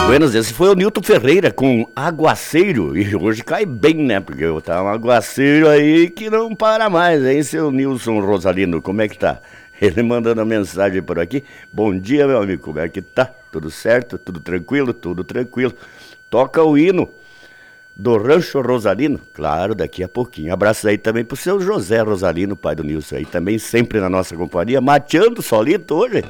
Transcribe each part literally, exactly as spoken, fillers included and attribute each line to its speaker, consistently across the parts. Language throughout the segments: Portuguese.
Speaker 1: Buenos, esse foi o Nilton Ferreira com Aguaceiro. E hoje cai bem, né? Porque tá um aguaceiro aí que não para mais, hein, seu Nilson Rosalino? Como é que tá? Ele mandando a mensagem por aqui. Bom dia, meu amigo, como é que tá? Tudo certo? Tudo tranquilo? Tudo tranquilo. Toca o hino do Rancho Rosalino, claro, daqui a pouquinho. Abraços aí também pro seu José Rosalino, pai do Nilson aí, também sempre na nossa companhia, mateando solito hoje.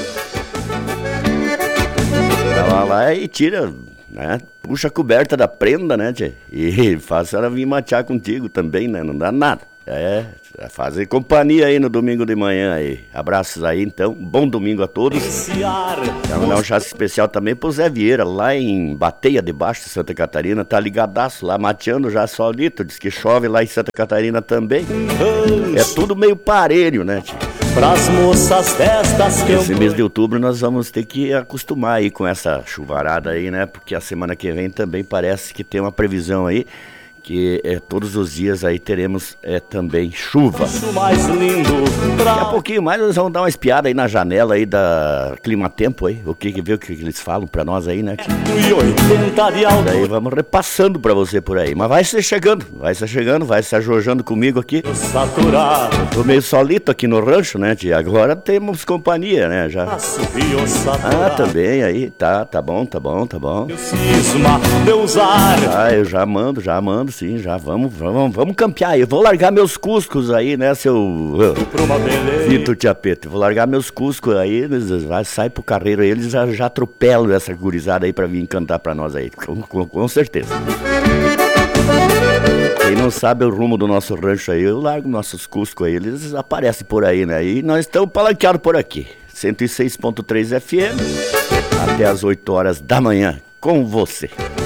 Speaker 1: Vai lá e tira, né? Puxa a coberta da prenda, né, tchê? E faça ela vir matear contigo também, né? Não dá nada. É, fazer companhia aí no domingo de manhã aí. Abraços aí, então. Bom domingo a todos. Vamos dar um chá especial também pro Zé Vieira, lá em Bateia de Baixo, de Santa Catarina. Tá ligadaço lá, mateando já solito. Diz que chove lá em Santa Catarina também. É tudo meio parelho, né, tchê?
Speaker 2: Pras moças festas que
Speaker 1: Esse mês de outubro nós vamos ter que acostumar aí com essa chuvarada aí, né? Porque a semana que vem também parece que tem uma previsão aí que é, todos os dias aí teremos é, também chuva.
Speaker 2: mais lindo pra...
Speaker 1: Daqui a pouquinho mais nós vamos dar uma espiada aí na janela aí da Clima Tempo aí, o que que vê o que, que eles falam pra nós aí, né?
Speaker 2: e oitenta de alto.
Speaker 1: Daí vamos repassando pra você por aí, mas vai se chegando, vai se chegando, vai se ajojando comigo aqui.
Speaker 2: Saturado.
Speaker 1: Tô meio solito aqui no rancho, né, tia? Agora temos companhia, né, já. Ah, também aí, tá, tá bom, tá bom, tá bom.
Speaker 2: Cisma de usar.
Speaker 1: Ah, eu já mando, já mando, sim, já vamos, vamos, vamos campear aí. Eu vou largar meus cuscos aí, né, seu uh, Vitor Tiapeto. Vou largar meus cuscos aí, eles vai, sai pro carreiro aí, eles já, já atropelam essa gurizada aí pra vir cantar pra nós aí, com, com, com certeza. Quem não sabe o rumo do nosso rancho aí, eu largo nossos cuscos aí, eles aparecem por aí, né? E nós estamos palanqueados por aqui. cento e seis ponto três F M, até as oito horas da manhã, com você.